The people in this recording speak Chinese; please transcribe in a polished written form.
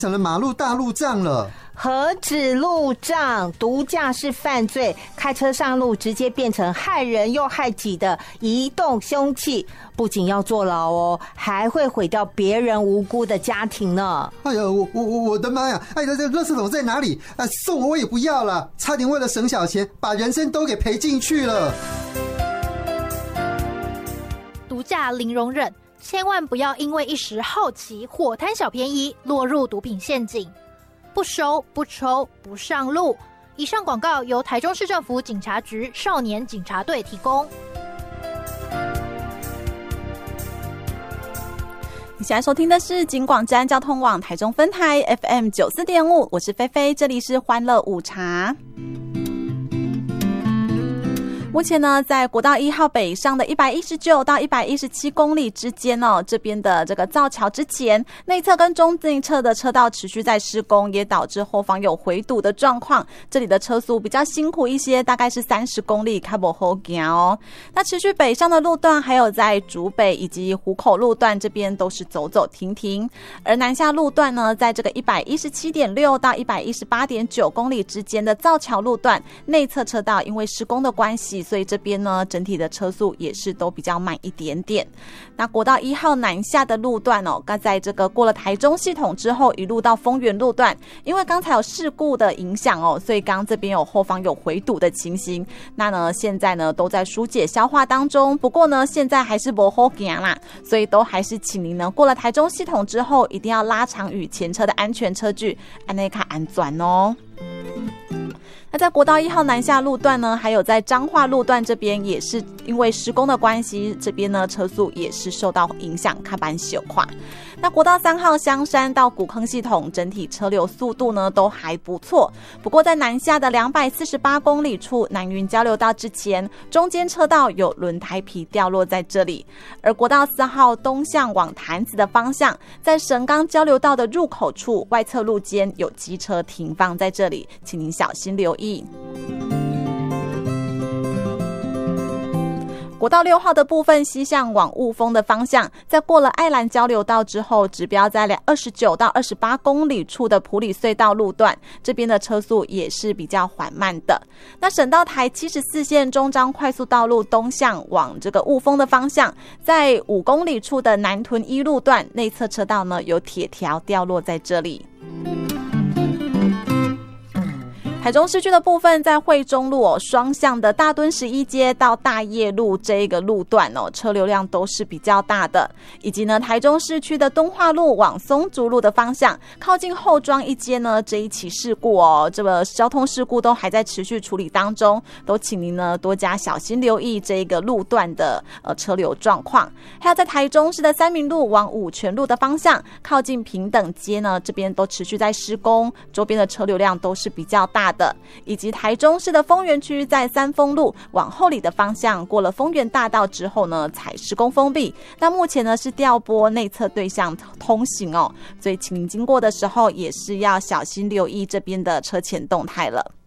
成了马路大路障了。 何止路障，毒驾是犯罪，开车上路直接变成害人又害己的移动凶器，不仅要坐牢哦，还会毁掉别人无辜的家庭呢。 哎呀，我的妈呀！哎，这垃圾桶在哪里？送我也不要了，差点为了省小钱，把人生都给赔进去了。 毒驾零容忍，千万不要因为一时好奇或贪小便宜，落入毒品陷阱。不收、不抽、不上路。以上广告由台中市政府警察局少年警察队提供。 你现在收听的是警广治安交通网台中分台 FM 94.5，我是菲菲，这里是欢乐午茶。目前呢，在国道1号北上的119到117公里之间哦，这边的这个造桥之前，内侧跟中内侧的车道持续在施工，也导致后方有回堵的状况。这里的车速比较辛苦一些，大概是30公里，较不好行哦。那持续北上的路段，还有在竹北以及湖口路段这边都是走走停停，而南下路段呢，在这个117.6到118.9公里之间的造桥路段，内侧车道因为施工的关系，所以这边呢整体的车速也是都比较慢一点点。那国道1号南下的路段哦，在这个过了台中系统之后，一路到丰原路段，因为刚才有事故的影响哦，所以刚这边有后方有回堵的情形。那呢现在呢都在疏解消化当中，不过呢现在还是不好行啦，所以都还是请您呢过了台中系统之后，一定要拉长与前车的安全车距，安内卡安全哦。那在国道1号南下路段呢，还有在彰化路段这边，也是因为施工的关系，这边呢车速也是受到影响，看板小跨。那国道3号香山到古坑系统，整体车流速度呢都还不错，不过在南下的248公里处南云交流道之前，中间车道有轮胎皮掉落在这里。而国道4号东向往潭子的方向，在神冈交流道的入口处外侧路肩有机车停放在这里，请您小心留意。国道6号的部分西向往雾峰的方向，在过了爱兰交流道之后，指标在29到28公里处的埔里隧道路段，这边的车速也是比较缓慢的。那省道台74线中彰快速道路东向往这个雾峰的方向，在5公里处的南屯一路段内侧车道呢有铁条掉落在这里。台中市区的部分，在惠中路哦，双向的大墩11街到大业路这一个路段哦，车流量都是比较大的，以及呢台中市区的敦化路往松竹路的方向，靠近后庄一街呢这一起事故哦，这个交通事故都还在持续处理当中，都请您呢多加小心留意这个路段的车流状况。还有在台中市的三民路往五权路的方向，靠近平等街呢这边都持续在施工，周边的车流量都是比较大的，以及台中市的丰原区在三丰路往后里的方向，过了丰原大道之后呢才施工封闭，那目前呢是调拨内侧对向通行哦，所以请您经过的时候也是要小心留意这边的车前动态了。